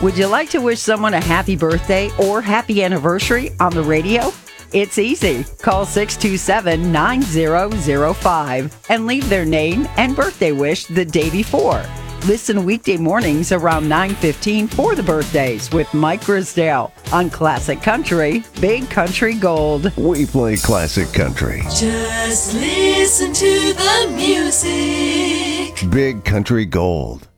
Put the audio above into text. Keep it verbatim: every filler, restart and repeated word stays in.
Would you like to wish someone a happy birthday or happy anniversary on the radio? It's easy. Call six two seven, nine zero zero five and leave their name and birthday wish the day before. Listen weekday mornings around nine fifteen for the birthdays with Mike Grisdale on Classic Country, Big Country Gold. We play classic country. Just listen to the music. Big Country Gold.